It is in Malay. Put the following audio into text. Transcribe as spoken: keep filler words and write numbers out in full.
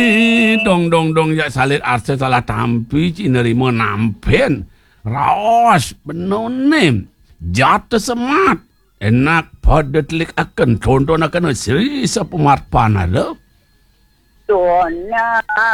dong dong dong ya salit arse salah tampi cinerimo nampen raos benonem jatuh semat enak pada telik akan contoh akan seri sepemat panah Dona